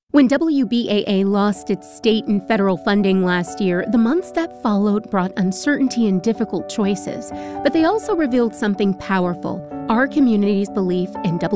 When WBAA lost its state and federal funding last year, the months that followed brought uncertainty and difficult choices. But they also revealed something powerful: our community's belief in